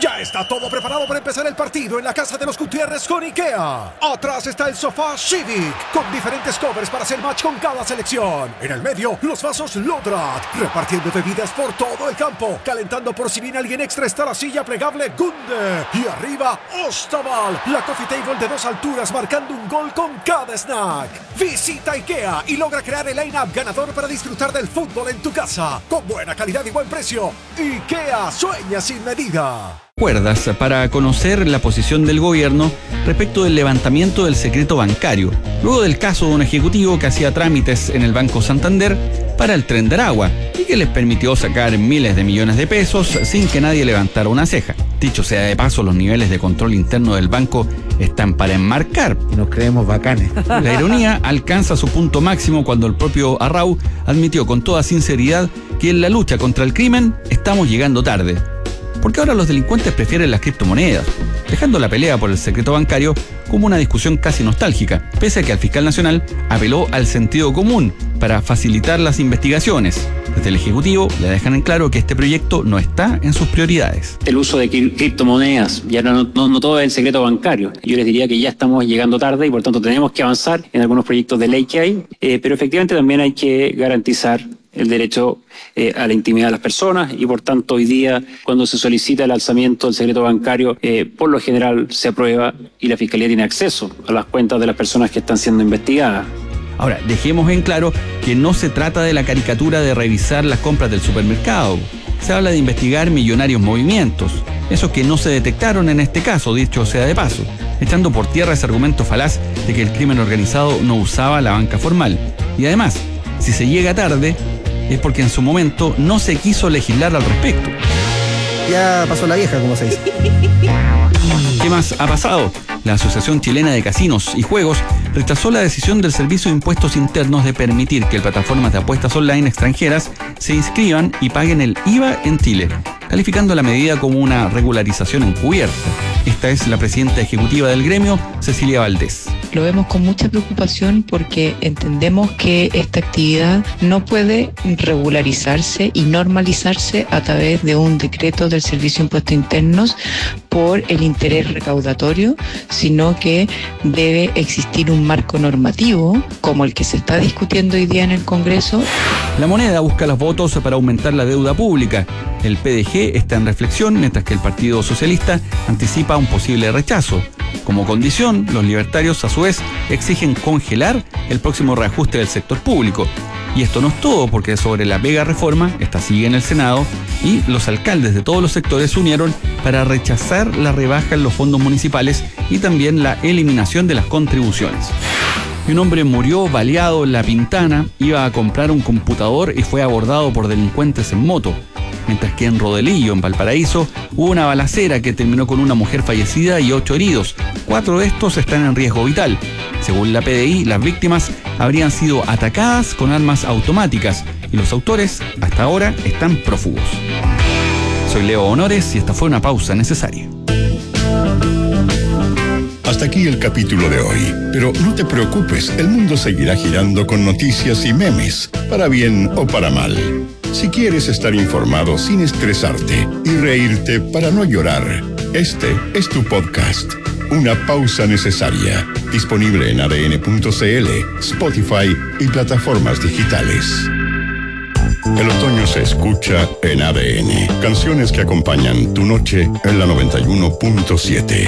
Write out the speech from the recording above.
Ya está todo preparado para empezar el partido en la casa de los Gutiérrez con IKEA. Atrás está el sofá Civic, con diferentes covers para hacer match con cada selección. En el medio, los vasos Lodrat, repartiendo bebidas por todo el campo. Calentando por si viene alguien extra está la silla plegable Gunde. Y arriba, Ostaval, la coffee table de 2 alturas marcando un gol con cada snack. Visita IKEA y logra crear el line-up ganador para disfrutar del fútbol en tu casa. Con buena calidad y buen precio. IKEA sueña sin medida. Cuerdas para conocer la posición del gobierno respecto del levantamiento del secreto bancario, luego del caso de un ejecutivo que hacía trámites en el Banco Santander para el Tren de Aragua y que les permitió sacar miles de millones de pesos sin que nadie levantara una ceja. Dicho sea de paso, los niveles de control interno del banco están para enmarcar. Y nos creemos bacanes. La ironía alcanza su punto máximo cuando el propio Arrau admitió con toda sinceridad que en la lucha contra el crimen estamos llegando tarde. Porque ahora los delincuentes prefieren las criptomonedas, dejando la pelea por el secreto bancario como una discusión casi nostálgica, pese a que el fiscal nacional apeló al sentido común para facilitar las investigaciones. Desde el Ejecutivo le dejan en claro que este proyecto no está en sus prioridades. El uso de criptomonedas, ya no todo es el secreto bancario. Yo les diría que ya estamos llegando tarde y por tanto tenemos que avanzar en algunos proyectos de ley que hay, pero efectivamente también hay que garantizar el derecho a la intimidad de las personas y por tanto hoy día cuando se solicita el alzamiento del secreto bancario por lo general se aprueba y la Fiscalía tiene acceso a las cuentas de las personas que están siendo investigadas. Ahora, dejemos en claro que no se trata de la caricatura de revisar las compras del supermercado. Se habla de investigar millonarios movimientos, esos que no se detectaron en este caso, dicho sea de paso, echando por tierra ese argumento falaz de que el crimen organizado no usaba la banca formal. Y además, si se llega tarde, es porque en su momento no se quiso legislar al respecto. Ya pasó la vieja, como se dice. ¿Qué más ha pasado? La Asociación Chilena de Casinos y Juegos rechazó la decisión del Servicio de Impuestos Internos de permitir que plataformas de apuestas online extranjeras se inscriban y paguen el IVA en Chile, calificando la medida como una regularización encubierta. Esta es la presidenta ejecutiva del gremio, Cecilia Valdés. Lo vemos con mucha preocupación porque entendemos que esta actividad no puede regularizarse y normalizarse a través de un decreto del Servicio de Impuestos Internos por el interés recaudatorio, sino que debe existir un marco normativo como el que se está discutiendo hoy día en el Congreso. La moneda busca los votos para aumentar la deuda pública. El PDG está en reflexión, mientras que el Partido Socialista anticipa un posible rechazo. Como condición, los libertarios a su vez exigen congelar el próximo reajuste del sector público. Y esto no es todo, porque sobre la mega reforma, esta sigue en el Senado, y los alcaldes de todos los sectores se unieron para rechazar la rebaja en los fondos municipales y también la eliminación de las contribuciones. Un hombre murió baleado en La Pintana, iba a comprar un computador y fue abordado por delincuentes en moto. Mientras que en Rodelillo, en Valparaíso, hubo una balacera que terminó con una mujer fallecida y 8 heridos. 4 de estos están en riesgo vital. Según la PDI, las víctimas habrían sido atacadas con armas automáticas y los autores, hasta ahora, están prófugos. Soy Leo Honores y esta fue una pausa necesaria. Hasta aquí el capítulo de hoy. Pero no te preocupes, el mundo seguirá girando con noticias y memes, para bien o para mal. Si quieres estar informado sin estresarte y reírte para no llorar, este es tu podcast. Una pausa necesaria. Disponible en adn.cl, Spotify y plataformas digitales. El otoño se escucha en ADN. Canciones que acompañan tu noche en la 91.7.